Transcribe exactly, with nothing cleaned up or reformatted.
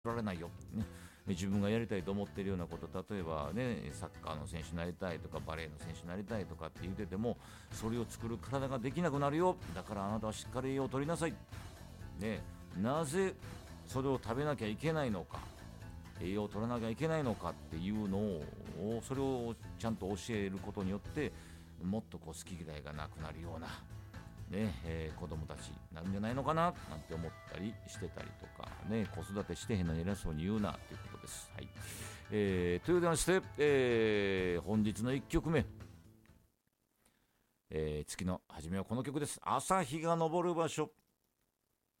られないよ、ね、自分がやりたいと思っているようなこと、例えばねサッカーの選手になりたいとかバレーの選手になりたいとかって言ってても、それを作る体ができなくなるよ。だからあなたはしっかり栄養を取りなさい、ね、なぜそれを食べなきゃいけないのか、栄養を取らなきゃいけないのかっていうのを、それをちゃんと教えることによってもっとこう好き嫌いがなくなるようなねえー、子供たちなんじゃないのかななんて思ったりしてたりとかね、子育てしてへんのに偉そうに言うなということです。はい、えー、ということでして、えー、本日のいっきょくめ、えー、月の初めはこの曲です。朝日が昇る場所。